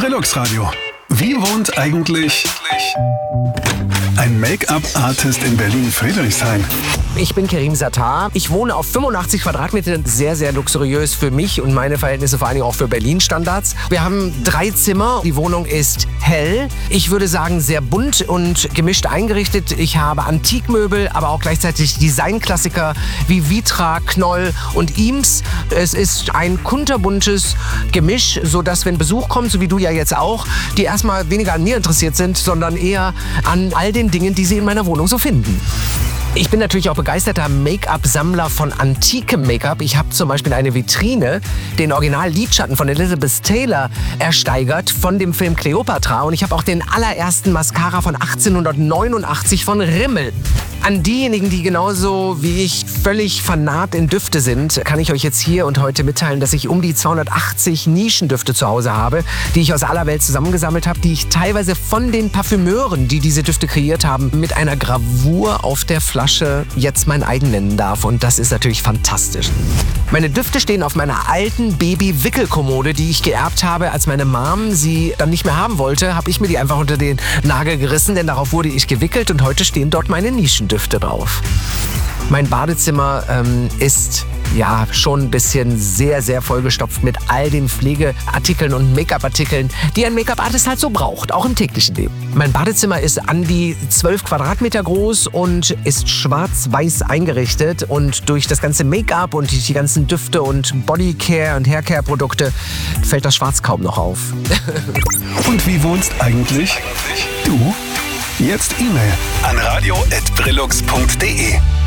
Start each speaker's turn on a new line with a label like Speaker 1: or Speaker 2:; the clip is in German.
Speaker 1: Brillux Radio. Wie wohnt eigentlich ein Make-up-Artist in Berlin-Friedrichshain?
Speaker 2: Ich bin Kerim Sattar. Ich wohne auf 85 Quadratmetern, sehr, sehr luxuriös für mich und meine Verhältnisse, vor allem auch für Berlin-Standards. Wir haben 3 Zimmer. Die Wohnung ist hell. Ich würde sagen, sehr bunt und gemischt eingerichtet. Ich habe Antikmöbel, aber auch gleichzeitig Designklassiker wie Vitra, Knoll und Eames. Es ist ein kunterbuntes Gemisch, sodass, wenn Besuch kommt, so wie du ja jetzt auch, die erstmal weniger an mir interessiert sind, sondern eher an all den Dingen, die sie in meiner Wohnung so finden. Ich bin natürlich auch begeisterter Make-up-Sammler von antikem Make-up. Ich habe zum Beispiel eine Vitrine, den Original-Lidschatten von Elizabeth Taylor ersteigert von dem Film Cleopatra. Und ich habe auch den allerersten Mascara von 1889 von Rimmel. An diejenigen, die genauso wie ich völlig fanat in Düfte sind, kann ich euch jetzt hier und heute mitteilen, dass ich um die 280 Nischendüfte zu Hause habe, die ich aus aller Welt zusammengesammelt habe, die ich teilweise von den Parfümeuren, die diese Düfte kreiert haben, mit einer Gravur auf der Flasche jetzt mein eigen nennen darf. Und das ist natürlich fantastisch. Meine Düfte stehen auf meiner alten Baby-Wickelkommode, die ich geerbt habe. Als meine Mom sie dann nicht mehr haben wollte, habe ich mir die einfach unter den Nagel gerissen, denn darauf wurde ich gewickelt und heute stehen dort meine Nischendüfte drauf. Mein Badezimmer ist ja schon ein bisschen sehr, sehr vollgestopft mit all den Pflegeartikeln und Make-up-Artikeln, die ein Make-up-Artist halt so braucht, auch im täglichen Leben. Mein Badezimmer ist an die 12 Quadratmeter groß und ist schwarz-weiß eingerichtet. Und durch das ganze Make-up und die ganzen Düfte und Bodycare und Haircare-Produkte fällt das Schwarz kaum noch auf.
Speaker 1: Und wie wohnst eigentlich du? Jetzt E-Mail an radio@brillux.de.